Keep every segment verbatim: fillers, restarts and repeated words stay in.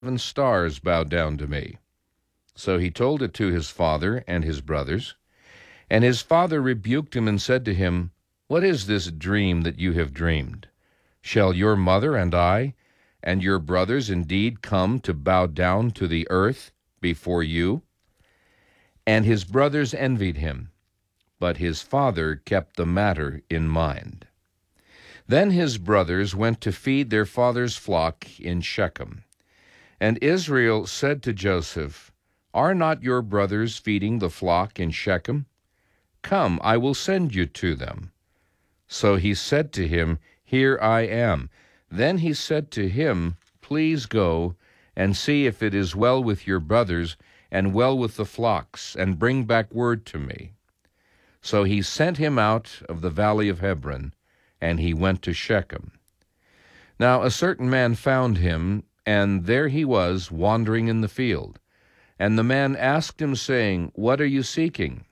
seven stars bow down to me. So he told it to his father and his brothers. And his father rebuked him and said to him, What is this dream that you have dreamed? Shall your mother and I and your brothers indeed come to bow down to the earth before you? And his brothers envied him, but his father kept the matter in mind. Then his brothers went to feed their father's flock in Shechem. And Israel said to Joseph, Are not your brothers feeding the flock in Shechem? Come, I will send you to them. So he said to him, Here I am. Then he said to him, Please go and see if it is well with your brothers and well with the flocks, and bring back word to me. So he sent him out of the valley of Hebron, and he went to Shechem. Now a certain man found him, and there he was wandering in the field. And the man asked him, saying, What are you seeking?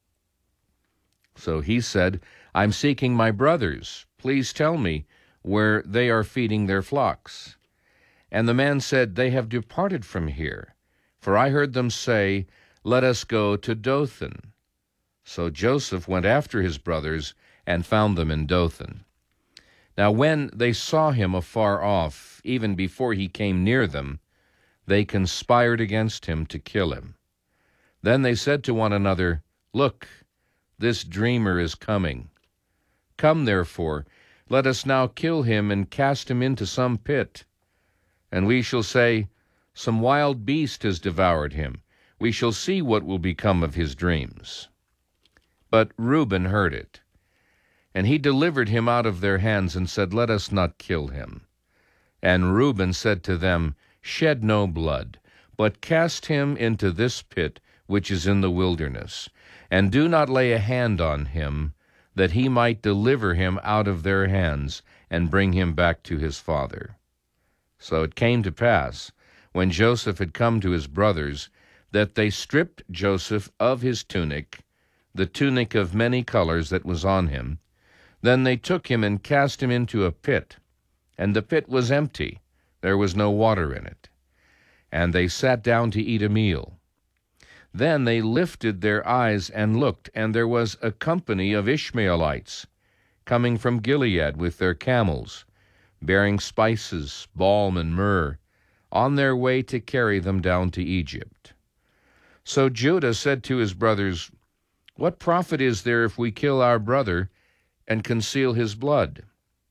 So he said, I'm seeking my brothers. Please tell me where they are feeding their flocks. And the man said, They have departed from here, for I heard them say, Let us go to Dothan. So Joseph went after his brothers and found them in Dothan. Now when they saw him afar off, even before he came near them, they conspired against him to kill him. Then they said to one another, Look, this dreamer is coming. Come, therefore, let us now kill him and cast him into some pit. And we shall say, Some wild beast has devoured him. We shall see what will become of his dreams. But Reuben heard it. And he delivered him out of their hands and said, Let us not kill him. And Reuben said to them, Shed no blood, but cast him into this pit which is in the wilderness, and do not lay a hand on him, that he might deliver him out of their hands and bring him back to his father. So it came to pass, when Joseph had come to his brothers, that they stripped Joseph of his tunic, the tunic of many colors that was on him. Then they took him and cast him into a pit, and the pit was empty, there was no water in it. And they sat down to eat a meal. Then they lifted their eyes and looked, and there was a company of Ishmaelites coming from Gilead with their camels, bearing spices, balm, and myrrh, on their way to carry them down to Egypt. So Judah said to his brothers, What profit is there if we kill our brother and conceal his blood?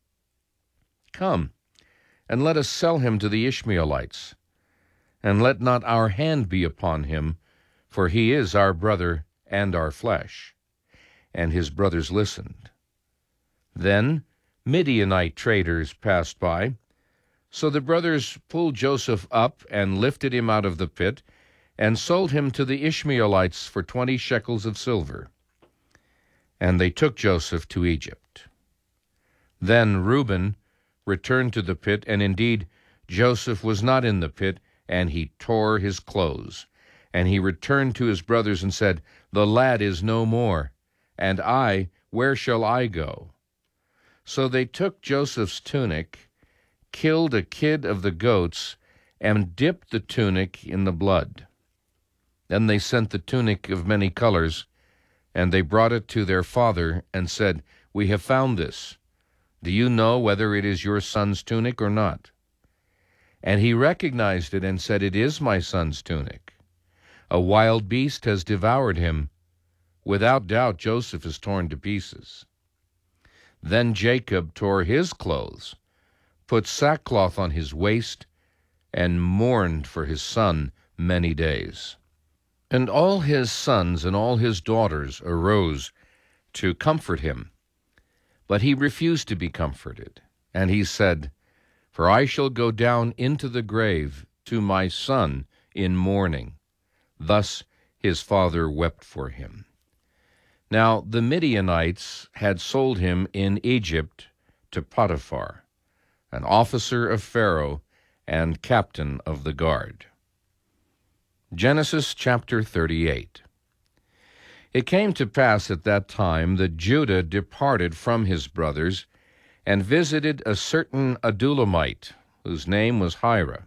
Come, and let us sell him to the Ishmaelites, and let not our hand be upon him, for he is our brother and our flesh. And his brothers listened. Then Midianite traders passed by. So the brothers pulled Joseph up and lifted him out of the pit, and sold him to the Ishmaelites for twenty shekels of silver. And they took Joseph to Egypt. Then Reuben returned to the pit, and indeed Joseph was not in the pit, and he tore his clothes. And he returned to his brothers and said, The lad is no more, and I, where shall I go? So they took Joseph's tunic, killed a kid of the goats, and dipped the tunic in the blood. Then they sent the tunic of many colors, and they brought it to their father, and said, We have found this. Do you know whether it is your son's tunic or not? And he recognized it and said, It is my son's tunic. A wild beast has devoured him. Without doubt, Joseph is torn to pieces. Then Jacob tore his clothes, put sackcloth on his waist, and mourned for his son many days. And all his sons and all his daughters arose to comfort him. But he refused to be comforted. And he said, For I shall go down into the grave to my son in mourning. Thus his father wept for him. Now the Midianites had sold him in Egypt to Potiphar, an officer of Pharaoh and captain of the guard. Genesis chapter thirty-eight. It came to pass at that time that Judah departed from his brothers and visited a certain Adullamite, whose name was Hira.